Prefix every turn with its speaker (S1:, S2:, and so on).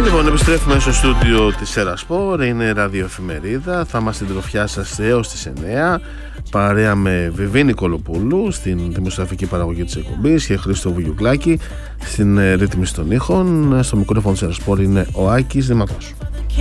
S1: Λοιπόν, επιστρέφουμε στο στούντιο της Ερασπορ, είναι ραδιοεφημερίδα. Θα είμαστε στην τροφιά σας έως τις 9, παρέα με Βιβί Νικολοπούλου στην δημοσιογραφική παραγωγή της εκπομπής και Χρήστο Βουγιουκλάκη στην ρύθμιση των ήχων. Στο μικρόφωνο της Ερασπορ είναι ο Άκης Δημακός.